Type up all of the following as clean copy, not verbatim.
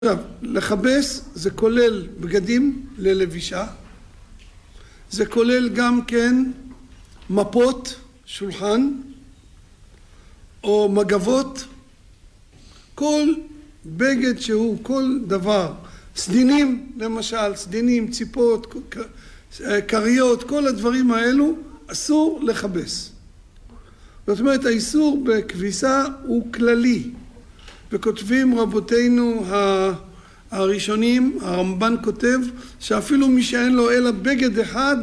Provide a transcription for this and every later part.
עכשיו, לכבס זה כולל בגדים ללבישה, זה כולל גם כן מפות, שולחן, או מגבות, כל בגד שהוא, כל דבר, סדינים למשל, סדינים, ציפות, קריות, כל הדברים האלו אסור לכבס. זאת אומרת, האיסור בכביסה הוא כללי. וכותבים רבותינו הראשונים, הרמב"ן כותב שאפילו מי שאין לו אלא בגד אחד,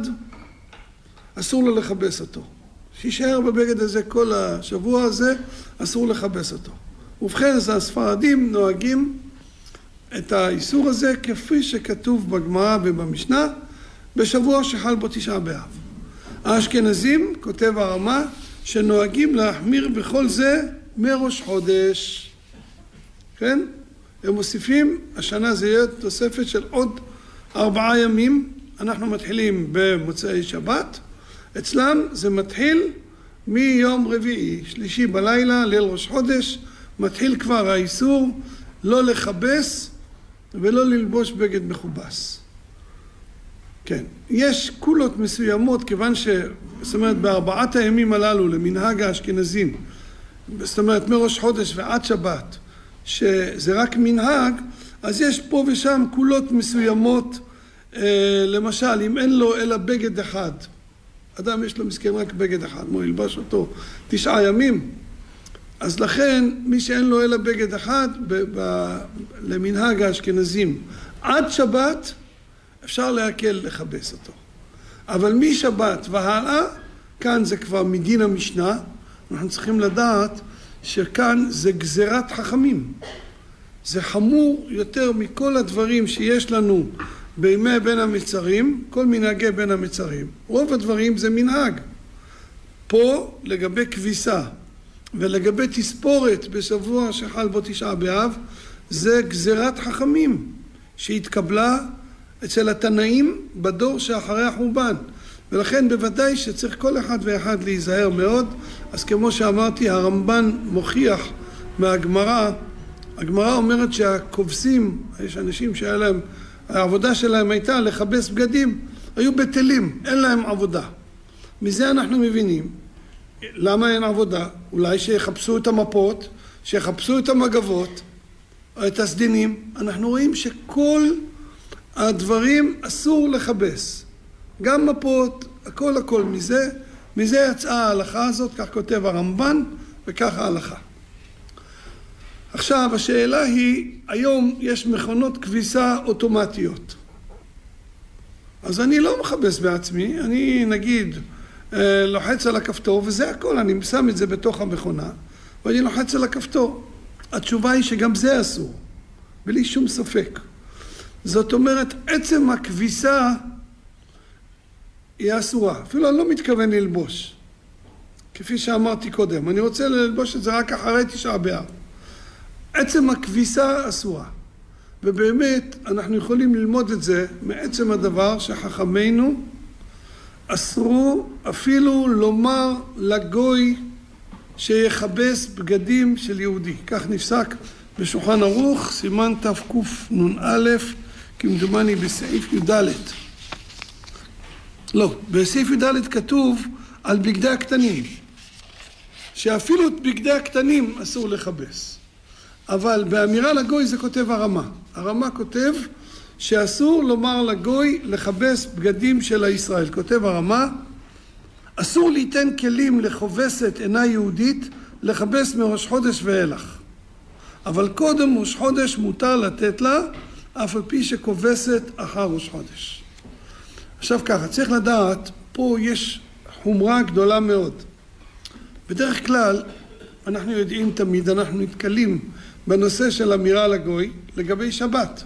אסור לו לכבס אותו. שישאר בבגד הזה כל השבוע הזה, אסור לכבס אותו. ובכן, אז הספרדים נוהגים את האיסור הזה כפי שכתוב בגמרא ובמשנה, בשבוע שחל בו תשעה באב. האשכנזים, כותב הרמ"א, שנוהגים להחמיר בכל זה מראש חודש. כן? הם מוסיפים, השנה זה יהיה תוספת של עוד 4 ימים, אנחנו מתחילים במוצאי שבת, אצלם זה מתחיל מיום רביעי, שלישי בלילה, ליל ראש חודש, מתחיל כבר האיסור לא לכבס ולא ללבוש בגד מכובס. כן, יש קולות מסוימות, כיוון זאת אומרת, ב4 הימים הללו למנהג האשכנזים, זאת אומרת, מראש חודש ועד שבת, שזה רק מנהג, אז יש פה ושם קולות מסוימות, למשל, אם אין לו אלא בגד אחד, אדם יש לו מסכן רק בגד אחד, הוא ילבש אותו 9 ימים, אז לכן מי שאין לו אלא בגד אחד, למנהג האשכנזים, עד שבת אפשר להקל לכבס אותו. אבל משבת והלאה, כאן זה כבר מדין המשנה, אנחנו צריכים לדעת שכאן זה גזירת חכמים. זה חמור יותר מכל הדברים שיש לנו בימי בין המצרים, כל מנהגי בין המצרים. רוב הדברים זה מנהג. פה לגבי כביסה ולגבי תספורת בשבוע שחל בו תשעה באב, זה גזירת חכמים שהתקבלה אצל התנאים בדור שאחרי החורבן. ולכן בוודאי שצריך כל אחד ואחד להיזהר מאוד. אז כמו שאמרתי, הרמב"ן מוכיח מהגמרא, הגמרא אומרת שהכובסים, יש אנשים שהיה להם, העבודה שלהם הייתה לכבס בגדים, היו בטלים, אין להם עבודה. מזה אנחנו מבינים, למה אין עבודה? אולי שיחפשו את המפות, שיחפשו את המגבות, או את הסדינים. אנחנו רואים שכל הדברים אסור לכבס. גם מפות, הכל מזה יצאה ההלכה הזאת, כך כותב הרמב"ן, וכך ההלכה. עכשיו, השאלה היא, היום יש מכונות כביסה אוטומטיות. אז אני לא מכבס בעצמי, אני נגיד לוחץ על הכפתור, וזה הכל, אני שם את זה בתוך המכונה, ואני לוחץ על הכפתור. התשובה היא שגם זה אסור, בלי שום ספק. זאת אומרת, עצם הכביסה היא אסורה. אפילו אני לא מתכוון ללבוש. כפי שאמרתי קודם, אני רוצה ללבוש את זה רק אחרי תשעה באב. עצם הכביסה אסורה. ובאמת אנחנו יכולים ללמוד את זה מעצם הדבר שחכמינו אסרו אפילו לומר לגוי שיחבס בגדים של יהודי. כך נפסק בשולחן ערוך, סימן תקנ"א, כמדומני בסעיף י"ד. לא, בסעיף י"ד כתוב על בגדי הקטנים, שאפילו את בגדי הקטנים אסור לכבס. אבל באמירה לגוי זה כותב הרמ"א. הרמ"א כותב שאסור לומר לגוי לכבס בגדים של הישראל. כותב הרמ"א, אסור ליתן כלים לחובסת אינה יהודית לכבס מראש חודש ואילך. אבל קודם ראש חודש מותר לתת לה, אף על פי שכובסת אחר ראש חודש. עכשיו ככה, צריך לדעת, פה יש חומרה גדולה מאוד. בדרך כלל, אנחנו יודעים תמיד, אנחנו נתקלים בנושא של אמירה לגוי לגבי שבת.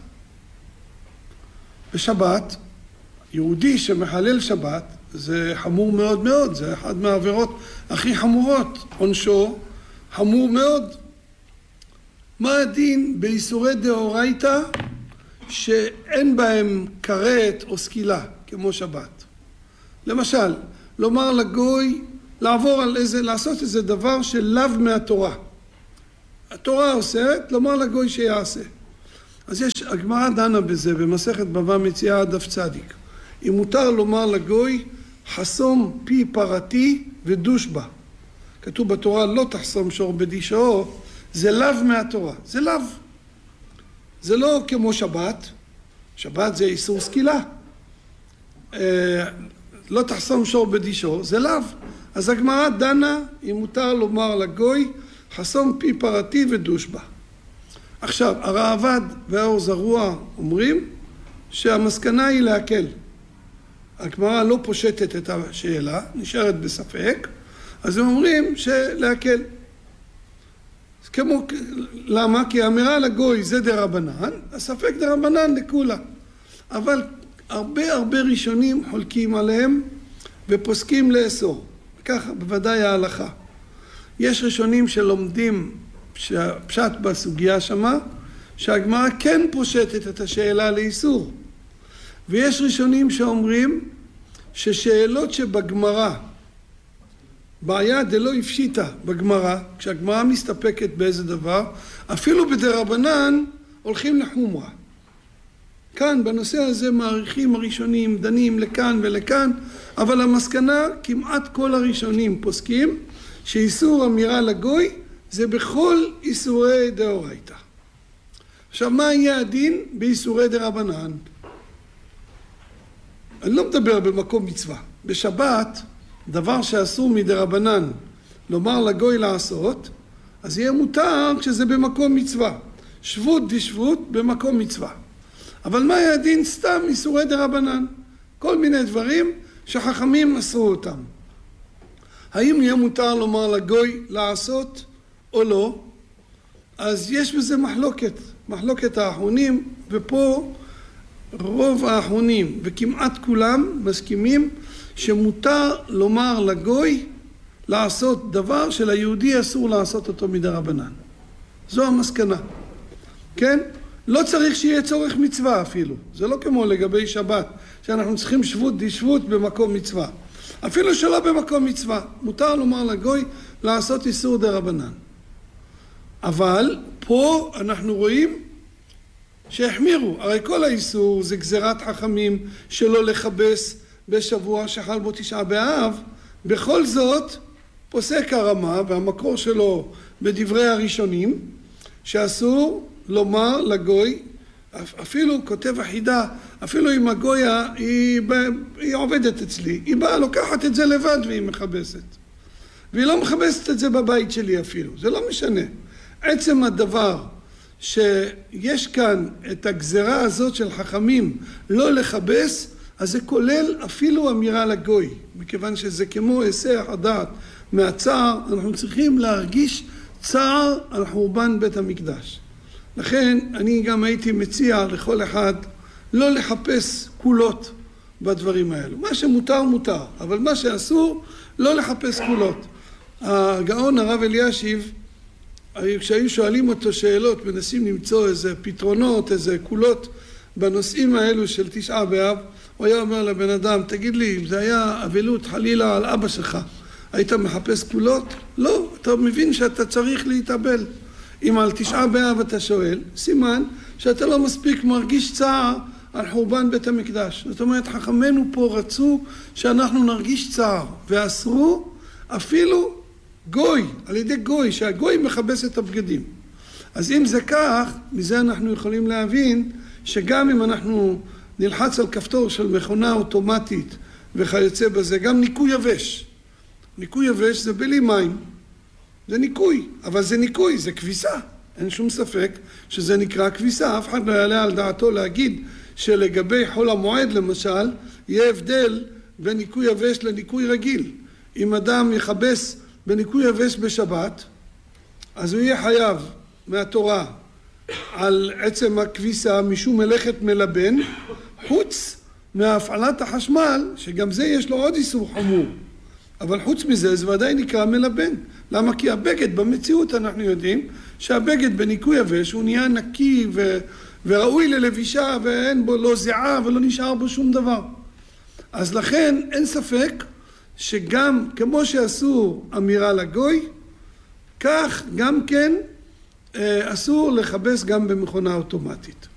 בשבת, יהודי שמחלל שבת, זה חמור מאוד מאוד, זה אחד מהעבירות הכי חמורות. עונשו חמור מאוד. מה הדין באיסורי דאורייתא שאין בהם כרת או סקילה, כמו שבת? למשל, לומר לגוי, לעבור על לעשות איזה דבר שלאו מהתורה. התורה אוסרת, לומר לגוי שיעשה. אז יש, הגמרא דנה בזה במסכת בבא מציעא דף צדיק. אם מותר לומר לגוי, חסום פי פרתי ודוש בה. כתוב בתורה, לא תחסום שור בדישו, זה לאו מהתורה, זה לאו. זה לא כמו שבת, שבת זה איסור סקילה. לא תחסום שור בדישו, זה לאו. אז הגמרא דנה, אם מותר לומר לגוי, חסום פי פרתי ודוש בה. עכשיו, הראב"ד והאור זרוע אומרים שהמסקנה היא להקל. הגמרא לא פושטת את השאלה, נשארת בספק, אז הם אומרים שלהקל. כמו, למה? כי האמירה לגוי זה דרבנן, הספק דרבנן לכולה. אבל הרבה ראשונים חולקים עליהם ופוסקים לאסור. ככה בוודאי ההלכה. יש ראשונים שלומדים פשט בסוגיה שמה, שהגמרא כן פושטת את השאלה לאיסור. ויש ראשונים שאומרים ששאלות שבגמרא, בעיה דלא הפשיטה בגמרא, כשהגמרא מסתפקת באיזה דבר, אפילו בדרבנן הולכים לחומרה. כאן בנושא הזה מעריכים הראשונים, דנים לכאן ולכאן, אבל המסקנה כמעט כל הראשונים פוסקים שאיסור אמירה לגוי זה בכל איסורי דאורייתא. עכשיו מה יהיה הדין באיסורי דרבנן? אני לא מדבר במקום מצווה. בשבת, דבר שאסור מדרבנן לומר לגוי לעשות, אז יהיה מותר כשזה במקום מצווה. שבות דשבות במקום מצווה. אבל מה יהיה הדין? סתם איסורי דרבנן. כל מיני דברים שחכמים אסרו אותם. האם יהיה מותר לומר לגוי לעשות או לא? אז יש בזה מחלוקת האחרונים, ופה רוב האחרונים וכמעט כולם מסכימים שמותר לומר לגוי לעשות דבר שליהודי אסור לעשות אותו מדרבנן. זו המסקנה. כן? לא צריך שיהיה צורך מצווה אפילו. זה לא כמו לגבי שבת, שאנחנו צריכים שבות דשבות במקום מצווה. אפילו שלא במקום מצווה. מותר לומר לגוי לעשות איסור דרבנן. אבל פה אנחנו רואים שהחמירו. הרי כל האיסור זה גזירת חכמים שלא לכבס בשבוע שחל בו תשעה באב. בכל זאת פוסק הרמה, והמקור שלו בדברי הראשונים, שאסור לומר לגוי, אפילו כותב החידה, אפילו אם הגויה היא עובדת אצלי, היא באה לוקחת את זה לבד והיא מכבסת. והיא לא מכבסת את זה בבית שלי אפילו, זה לא משנה. עצם הדבר שיש כאן את הגזרה הזאת של חכמים לא לכבס, אז זה כולל אפילו אמירה לגוי, מכיוון שזה כמו היסח הדעת מהצער, אנחנו צריכים להרגיש צער על חורבן בית המקדש. לכן אני גם הייתי מציע לכל אחד לא לחפש קולות בדברים האלו. מה שמותר מותר, אבל מה שאסור לא לחפש קולות. הגאון הרב אלישיב, כשהיו שואלים אותו שאלות, מנסים למצוא איזה פתרונות, איזה קולות בנושאים האלו של תשעה באב, הוא היה אומר לבן אדם, תגיד לי, אם זה היה אבלות חלילה על אבא שלך, היית מחפש קולות? לא, אתה מבין שאתה צריך להתאבל. אם על תשעה באב אתה שואל, סימן שאתה לא מספיק מרגיש צער על חורבן בית המקדש. זאת אומרת, חכמינו פה רצו שאנחנו נרגיש צער, ואסרו אפילו גוי, על ידי גוי, שהגוי מכבס את הבגדים. אז אם זה כך, מזה אנחנו יכולים להבין שגם אם אנחנו נלחץ על כפתור של מכונה אוטומטית וכיוצא בזה, גם ניקוי יבש. ניקוי יבש זה בלי מים. זה ניקוי, אבל זה ניקוי, זה כביסה. אין שום ספק שזה נקרא כביסה. אף אחד לא יעלה על דעתו להגיד שלגבי חול המועד למשל, יהיה הבדל בין ניקוי יבש לניקוי רגיל. אם אדם יכבס בניקוי יבש בשבת, אז הוא יהיה חייב מהתורה על עצם הכביסה משום מלאכת מלבן, חוץ מהפעלת החשמל, שגם זה יש לו עוד איסור חמור. אבל חוץ מזה זה ודאי נקרא מלבן. למה? כי הבגד במציאות אנחנו יודעים שהבגד בניקוי יבש הוא נהיה נקי וראוי ללבישה ואין בו לא זיעה ולא נשאר בו שום דבר. אז לכן אין ספק שגם כמו שאסור אמירה לגוי, כך גם כן אסור לכבס גם במכונה אוטומטית.